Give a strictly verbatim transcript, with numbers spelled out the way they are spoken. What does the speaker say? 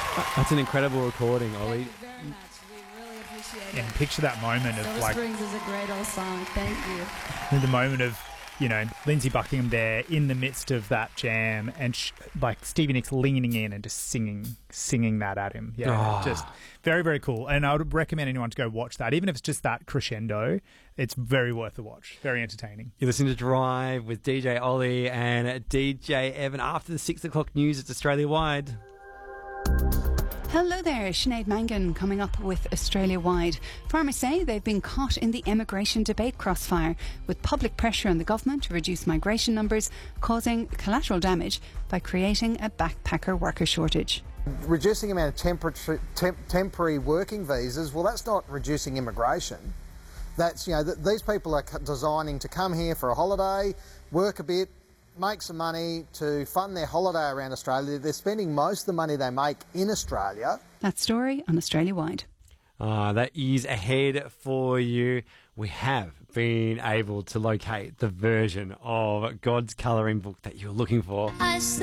That's an incredible recording, Ollie. Thank you very much. We really appreciate it. And picture that moment of Silver like Springs is a great old song. Thank you. the moment of, you know, Lindsey Buckingham there in the midst of that jam and sh- like Stevie Nicks leaning in and just singing singing that at him. Yeah, Oh. just very, very cool. And I would recommend anyone to go watch that. Even if it's just that crescendo, it's very worth the watch. Very entertaining. You're listening to Drive with D J Ollie and D J Evan. After the six o'clock news, it's Australia-wide. Hello there, Sinead Mangan coming up with Australia-wide. Farmers say they've been caught in the immigration debate crossfire, with public pressure on the government to reduce migration numbers, causing collateral damage by creating a backpacker worker shortage. Reducing the amount of temporary, temp, temporary working visas, well, that's not reducing immigration. That's, you know, th- these people are c- designing to come here for a holiday, work a bit, make some money to fund their holiday around Australia. They're spending most of the money they make in Australia. That story on Australia-wide. Ah, that is ahead for you. We have been able to locate the version of God's colouring book that you're looking for.